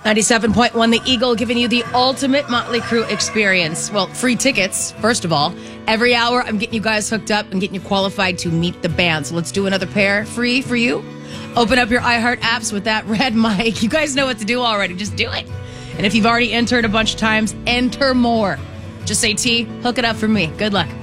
97.1 The Eagle, giving you the ultimate Motley Crue experience. Well, free tickets, first of all. Every hour, I'm getting you guys hooked up and getting you qualified to meet the band. So let's do another pair free for you. Open up your iHeart apps with that red mic. You guys know what to do already. Just do it. And if you've already entered a bunch of times, enter more. Just say, T, hook it up for me. Good luck.